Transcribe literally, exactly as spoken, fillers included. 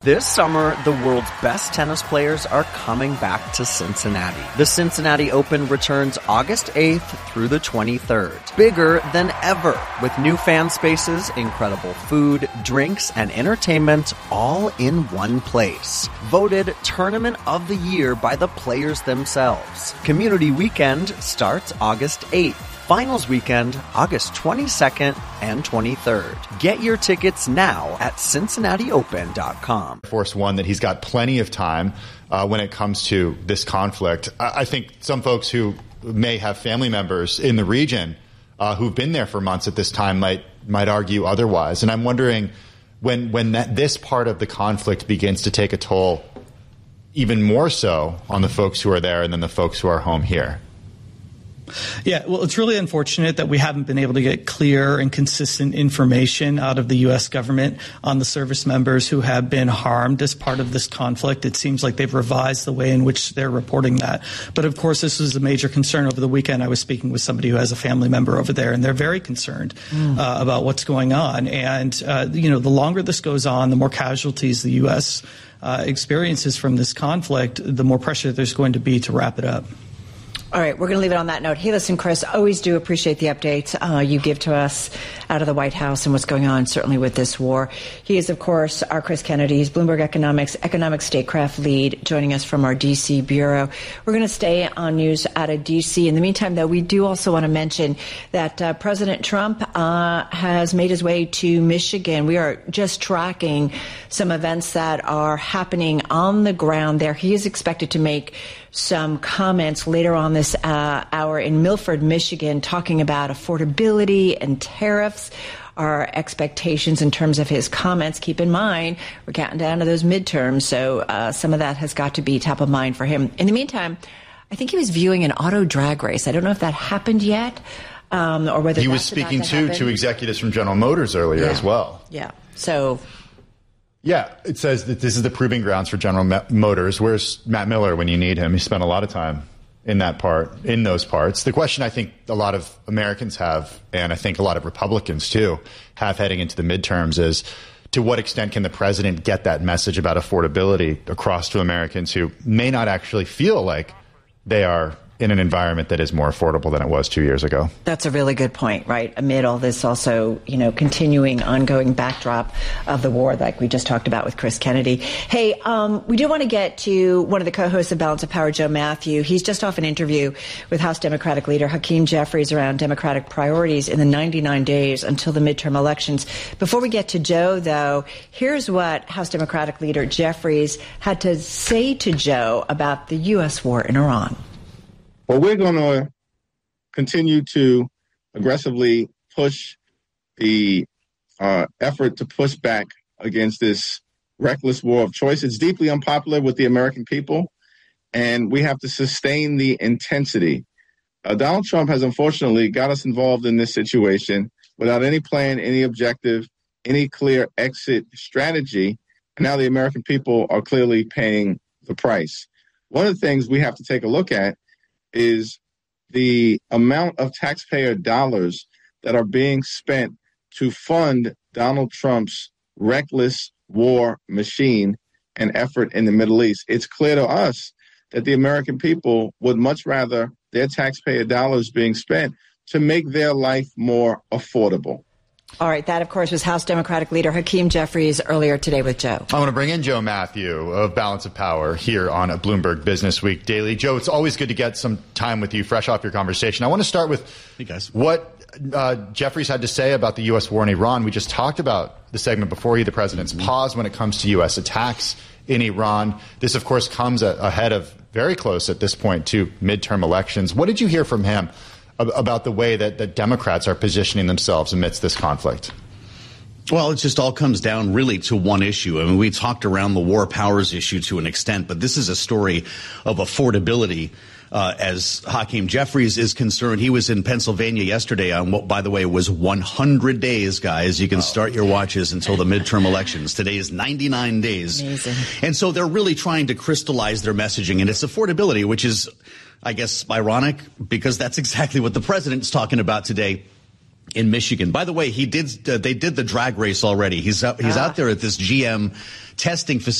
This summer, the world's best tennis players are coming back to Cincinnati. The Cincinnati Open returns August eighth through the twenty-third. Bigger than ever, with new fan spaces, incredible food, drinks, and entertainment all in one place. Voted Tournament of the Year by the players themselves. Community Weekend starts August eighth. Finals weekend, August twenty-second and twenty-third. Get your tickets now at Cincinnati Open dot com. Force One that he's got plenty of time uh, when it comes to this conflict. I, I think some folks who may have family members in the region uh, who've been there for months at this time might might argue otherwise. And I'm wondering when when that, this part of the conflict begins to take a toll even more so on the folks who are there and then the folks who are home here. Yeah, well, it's really unfortunate that we haven't been able to get clear and consistent information out of the U S government on the service members who have been harmed as part of this conflict. It seems like they've revised the way in which they're reporting that. But of course, this was a major concern over the weekend. I was speaking with somebody who has a family member over there, and they're very concerned mm. uh, about what's going on. And, uh, you know, the longer this goes on, the more casualties the U S uh, experiences from this conflict, the more pressure there's going to be to wrap it up. All right, we're going to leave it on that note. Hey, listen, Chris, always do appreciate the updates uh, you give to us out of the White House and what's going on, certainly with this war. He is, of course, our Chris Kennedy. He's Bloomberg Economics Economic Statecraft lead, joining us from our D C bureau. We're going to stay on news out of D C. In the meantime, though, we do also want to mention that uh, President Trump uh, has made his way to Michigan. We are just tracking some events that are happening on the ground there. He is expected to make some comments later on this uh, hour in Milford, Michigan, talking about affordability and tariffs. Our expectations in terms of his comments. Keep in mind, we're counting down to those midterms, so uh, some of that has got to be top of mind for him. In the meantime, I think he was viewing an auto drag race. I don't know if that happened yet, um, or whether he was that's speaking to to happen. to executives from General Motors earlier yeah. as well. Yeah. So. Yeah, it says that this is the proving grounds for General Motors. Where's Matt Miller when you need him? He spent a lot of time in that part, in those parts. The question I think a lot of Americans have, and I think a lot of Republicans too, have heading into the midterms is, to what extent can the president get that message about affordability across to Americans who may not actually feel like they are in an environment that is more affordable than it was two years ago? That's a really good point, right? Amid all this also, you know, continuing ongoing backdrop of the war, like we just talked about with Chris Kennedy. Hey, um, we do want to get to one of the co-hosts of Balance of Power, Joe Matthew. He's just off an interview with House Democratic leader Hakeem Jeffries around Democratic priorities in the ninety-nine days until the midterm elections. Before we get to Joe, though, here's what House Democratic leader Jeffries had to say to Joe about the U S war in Iran. Well, we're going to continue to aggressively push the uh, effort to push back against this reckless war of choice. It's deeply unpopular with the American people, and we have to sustain the intensity. Uh, Donald Trump has unfortunately got us involved in this situation without any plan, any objective, any clear exit strategy. And now the American people are clearly paying the price. One of the things we have to take a look at is the amount of taxpayer dollars that are being spent to fund Donald Trump's reckless war machine and effort in the Middle East. It's clear to us that the American people would much rather their taxpayer dollars being spent to make their life more affordable. All right. That, of course, was House Democratic leader Hakeem Jeffries earlier today with Joe. I want to bring in Joe Matthew of Balance of Power here on a Bloomberg Business Week Daily. Joe, it's always good to get some time with you, fresh off your conversation. I want to start with hey guys. what uh, Jeffries had to say about the U S war in Iran. We just talked about the segment before you, the president's mm-hmm. pause when it comes to U S attacks in Iran. This, of course, comes a- ahead of very close at this point to midterm elections. What did you hear from him about the way that, that Democrats are positioning themselves amidst this conflict? Well, it just all comes down really to one issue. I mean, we talked around the war powers issue to an extent, but this is a story of affordability. Uh, as Hakeem Jeffries is concerned, he was in Pennsylvania yesterday on what, by the way, was one hundred days, guys. You can oh. start your watches until the midterm elections. Today is ninety-nine days. Amazing. And so they're really trying to crystallize their messaging, and it's affordability, which is, I guess, ironic because that's exactly what the president's talking about today in Michigan. By the way, he did. Uh, they did the drag race already. He's out, he's ah. out there at this G M testing facility.